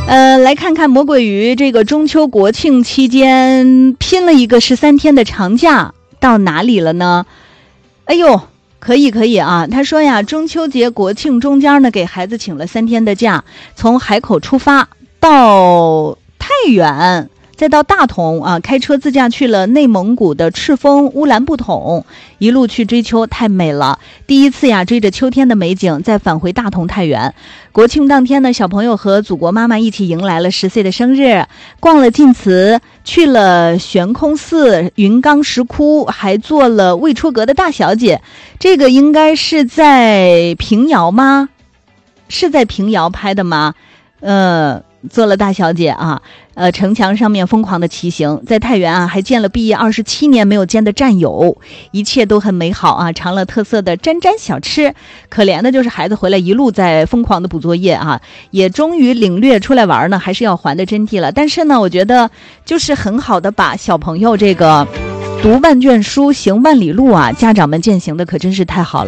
来看看魔鬼鱼这个中秋国庆期间拼了一个13天的长假到哪里了呢？哎呦，可以啊！他说呀，中秋节国庆中间呢，给孩子请了3天的假，从海口出发到太原，再到大同啊，开车自驾去了内蒙古的赤峰、乌兰布统，一路去追秋，太美了。第一次呀，追着秋天的美景，再返回大同太原。国庆当天呢，小朋友和祖国妈妈一起迎来了10岁的生日，逛了晋祠，去了悬空寺、云冈石窟，还做了未出阁的大小姐。这个应该是在平遥吗？是在平遥拍的吗？做了大小姐啊，城墙上面疯狂的骑行，在太原啊还见了毕业27年没有见的战友，一切都很美好啊，尝了特色的沾沾小吃。可怜的就是孩子回来一路在疯狂的补作业啊，也终于领略出来玩呢还是要还的真谛了。但是呢，我觉得就是很好的把小朋友这个读万卷书行万里路啊，家长们践行的可真是太好了。